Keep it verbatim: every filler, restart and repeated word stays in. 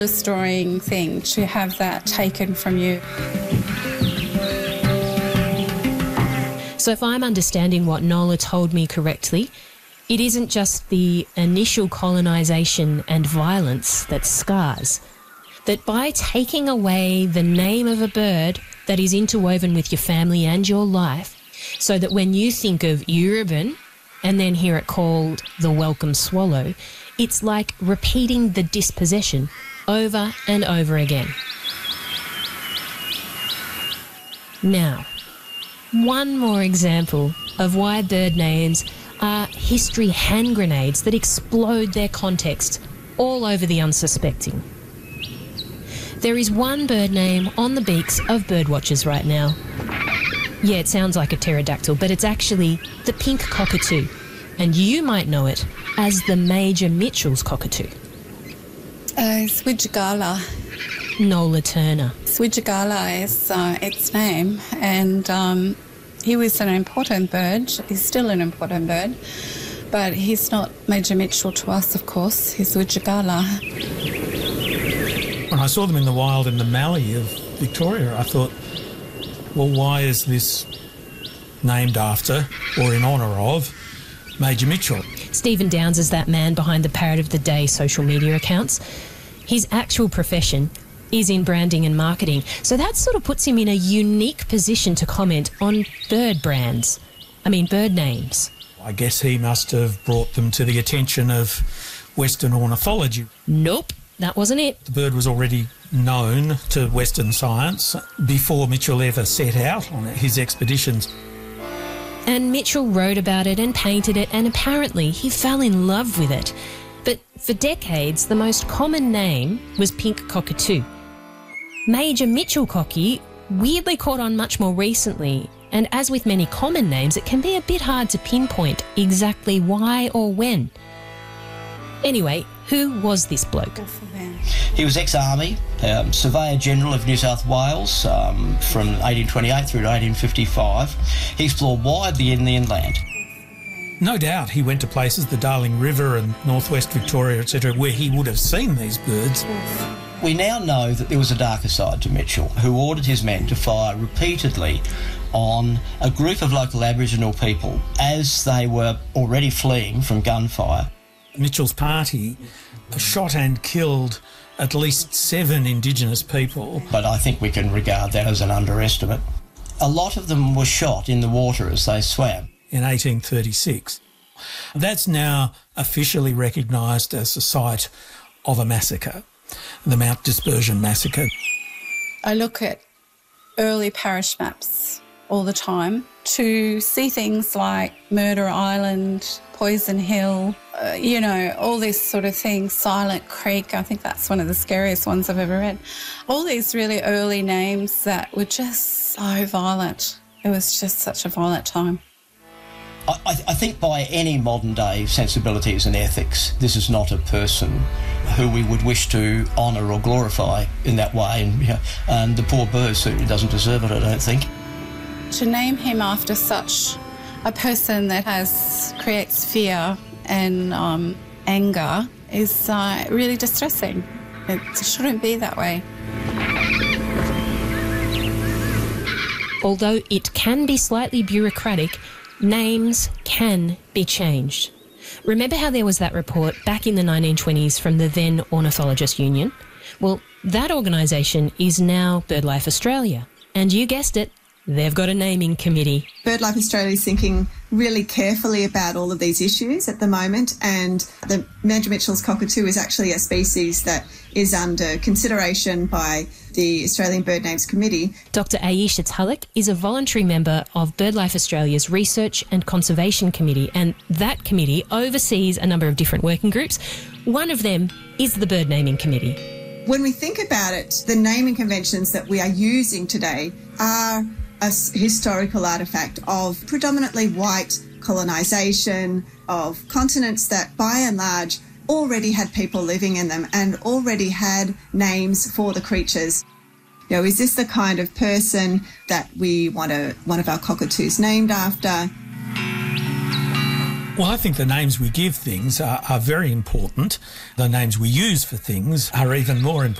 destroying thing to have that taken from you. So if I'm understanding what Nola told me correctly, it isn't just the initial colonisation and violence that scars. That by taking away the name of a bird that is interwoven with your family and your life, so that when you think of Yurubin and then hear it called the welcome swallow, it's like repeating the dispossession over and over again. Now, one more example of why bird names are history hand grenades that explode their context all over the unsuspecting. There is one bird name on the beaks of birdwatchers right now. Yeah, it sounds like a pterodactyl, but it's actually the pink cockatoo, and you might know it as the Major Mitchell's cockatoo. Uh, Swidgala. Nola Turner. Swidgala is uh, its name, and um, he was an important bird. He's still an important bird, but he's not Major Mitchell to us, of course. He's Swidgala. When I saw them in the wild in the Mallee of Victoria, I thought, well, why is this named after or in honour of Major Mitchell? Stephen Downs is that man behind the Parrot of the Day social media accounts. His actual profession is in branding and marketing, so that sort of puts him in a unique position to comment on bird brands. I mean, bird names. I guess he must have brought them to the attention of Western ornithology. Nope, that wasn't it. The bird was already known to Western science before Mitchell ever set out on his expeditions. And Mitchell wrote about it and painted it, and apparently he fell in love with it. But for decades, the most common name was pink cockatoo. Major Mitchell cocky weirdly caught on much more recently, and as with many common names, it can be a bit hard to pinpoint exactly why or when. Anyway, who was this bloke? He was ex-Army, um, Surveyor General of New South Wales um, from eighteen twenty-eight through to eighteen fifty-five. He explored widely in the inland. No doubt he went to places, the Darling River and northwest Victoria, et cetera, where he would have seen these birds. We now know that there was a darker side to Mitchell, who ordered his men to fire repeatedly on a group of local Aboriginal people as they were already fleeing from gunfire. Mitchell's party shot and killed at least seven Indigenous people. But I think we can regard that as an underestimate. A lot of them were shot in the water as they swam. In eighteen thirty-six. That's now officially recognised as the site of a massacre, the Mount Dispersion Massacre. I look at early parish maps all the time to see things like Murder Island, Poison Hill, uh, you know, all these sort of things, Silent Creek. I think that's one of the scariest ones I've ever read. All these really early names that were just so violent. It was just such a violent time. I, I think by any modern-day sensibilities and ethics, this is not a person who we would wish to honour or glorify in that way. And, you know, and the poor bird certainly doesn't deserve it, I don't think. To name him after such a person that has creates fear and um, anger is uh, really distressing. It shouldn't be that way. Although it can be slightly bureaucratic, names can be changed. Remember how there was that report back in the nineteen twenties from the then Ornithologist Union? Well, that organisation is now BirdLife Australia. And you guessed it, they've got a naming committee. BirdLife Australia is thinking really carefully about all of these issues at the moment, and the Major Mitchell's cockatoo is actually a species that is under consideration by the Australian Bird Names Committee. Doctor Aisha Tulloch is a voluntary member of BirdLife Australia's Research and Conservation Committee, and that committee oversees a number of different working groups. One of them is the Bird Naming Committee. When we think about it, the naming conventions that we are using today are a historical artefact of predominantly white colonisation, of continents that by and large already had people living in them and already had names for the creatures. You know, is this the kind of person that we want a, one of our cockatoos named after? Well, I think the names we give things are, are very important. The names we use for things are even more important.